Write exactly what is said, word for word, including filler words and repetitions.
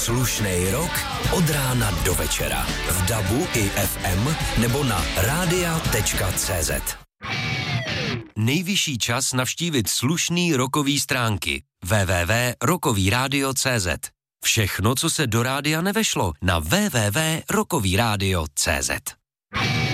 Slušnej rok od rána do večera. V dabu i ef em nebo na rádia tečka cé zet. Nejvyšší čas navštívit slušný rokový stránky w w w tečka rokový rádio tečka cé zet. Všechno, co se do rádia nevešlo, na w w w tečka rokový rádio tečka cé zet.